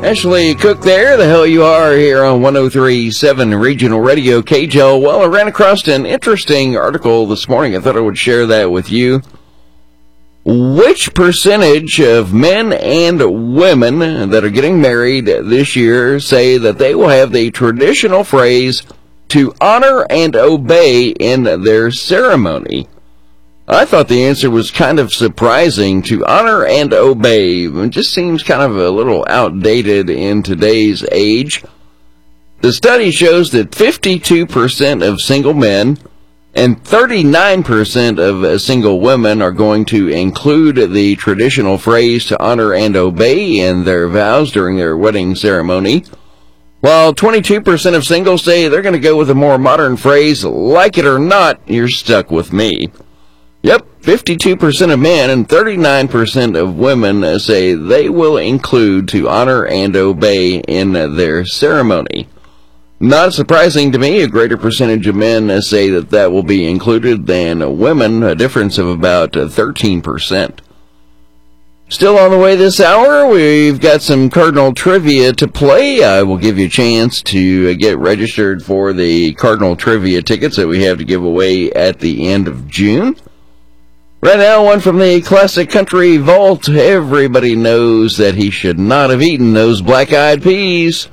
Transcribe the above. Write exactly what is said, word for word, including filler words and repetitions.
Ashley Cook there, the hell you are, here on one oh three point seven Regional Radio K J L. Well, I ran across an interesting article this morning. I thought I would share that with you. Which percentage of men and women that are getting married this year say that they will have the traditional phrase to honor and obey in their ceremony? I thought the answer was kind of surprising. To honor and obey. It just seems kind of a little outdated in today's age. The study shows that fifty-two percent of single men and thirty-nine percent of single women are going to include the traditional phrase to honor and obey in their vows during their wedding ceremony, while twenty-two percent of singles say they're going to go with a more modern phrase, like it or not, you're stuck with me. Yep, fifty-two percent of men and thirty-nine percent of women say they will include to honor and obey in their ceremony. Not surprising to me, a greater percentage of men say that that will be included than women, a difference of about thirteen percent. Still on the way this hour, we've got some Cardinal trivia to play. I will give you a chance to get registered for the Cardinal trivia tickets that we have to give away at the end of June. Right now, one from the Classic Country Vault. Everybody knows that he should not have eaten those black-eyed peas.